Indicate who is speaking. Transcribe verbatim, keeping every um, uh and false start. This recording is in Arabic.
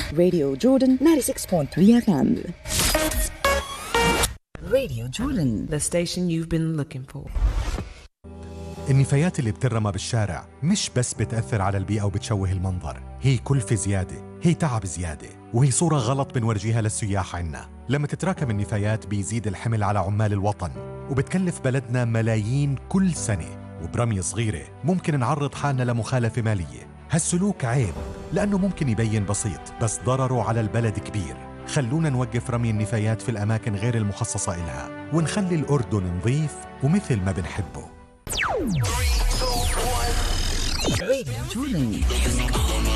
Speaker 1: Radio Jordan ninety-six point three F M. Radio Jordan,
Speaker 2: the station you've been looking for.
Speaker 3: النفايات اللي بترمى بالشارع مش بس بتأثر على البيئة وبتشوه المنظر، هي كلفة زيادة، هي تعب زيادة، وهي صورة غلط بنورجيها للسياح عنا. لما تتراكم النفايات بيزيد الحمل على عمال الوطن، وبتكلف بلدنا ملايين كل سنة، وبرمية صغيرة ممكن نعرض حالنا لمخالفة مالية. هالسلوك عيب لأنه ممكن يبين بسيط بس ضرره على البلد كبير. خلونا نوقف رمي النفايات في الأماكن غير المخصصة إلها، ونخلي الأردن نظيف ومثل ما بنحبه.
Speaker 1: Radio Jordan.